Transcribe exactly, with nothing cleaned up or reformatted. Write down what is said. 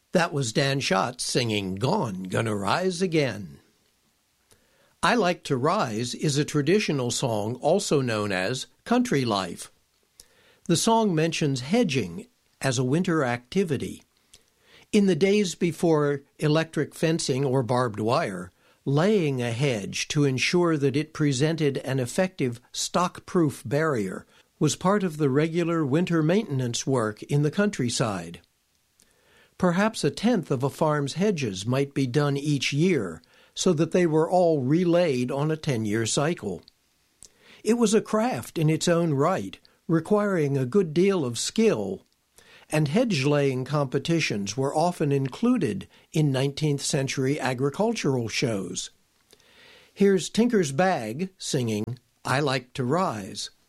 That was Dan Schatz singing Gone, Gonna Rise Again. I Like to Rise is a traditional song also known as Country Life. The song mentions hedging as a winter activity. In the days before electric fencing or barbed wire, laying a hedge to ensure that it presented an effective stock-proof barrier was part of the regular winter maintenance work in the countryside. Perhaps a tenth of a farm's hedges might be done each year, so that they were all relaid on a ten-year cycle. It was a craft in its own right, requiring a good deal of skill, and hedge-laying competitions were often included in nineteenth century agricultural shows. Here's Tinker's Bag singing I Like to Rise.